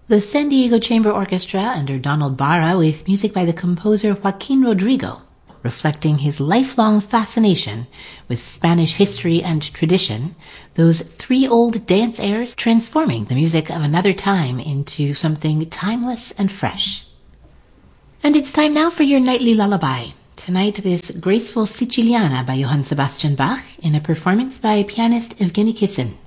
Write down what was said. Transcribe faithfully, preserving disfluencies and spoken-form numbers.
The San Diego Chamber Orchestra under Donald Barra with music by the composer Joaquin Rodrigo, reflecting his lifelong fascination with Spanish history and tradition, those three old dance airs transforming the music of another time into something timeless and fresh. And it's time now for your nightly lullaby. Tonight, this graceful Siciliana by Johann Sebastian Bach in a performance by pianist Evgeny Kissin.